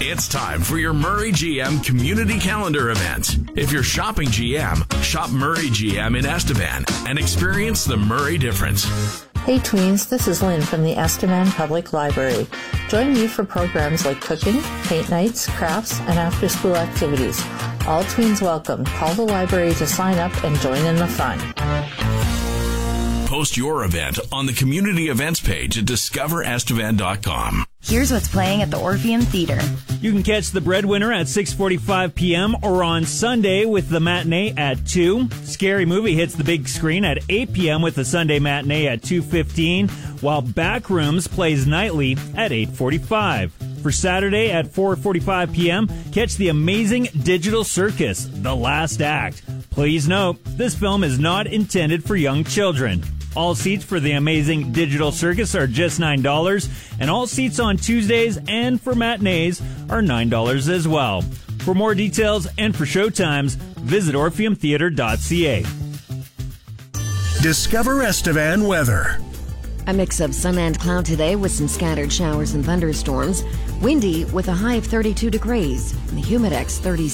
It's time for your Murray GM Community Calendar event. If you're shopping GM, shop Murray GM in Estevan and experience the Murray difference. Hey tweens, this is Lynn from the Estevan Public Library. Join me for programs like cooking, paint nights, crafts, and after-school activities. All tweens welcome. Call the library to sign up and join in the fun. Post your event on the community events page at discoverestevan.com. Here's what's playing at the Orpheum Theater. You can catch The Breadwinner at 6:45 p.m. or on Sunday with the matinee at 2. Scary Movie hits the big screen at 8 p.m. with the Sunday matinee at 2:15, while Backrooms plays nightly at 8:45. For Saturday at 4:45 p.m., catch The Amazing Digital Circus, The Last Act. Please note, this film is not intended for young children. All seats for The Amazing Digital Circus are just $9, and all seats on Tuesdays and for matinees are $9 as well. For more details and for showtimes, visit orpheumtheater.ca. Discover Estevan weather. A mix of sun and cloud today with some scattered showers and thunderstorms. Windy with a high of 32 degrees and the humidex 30.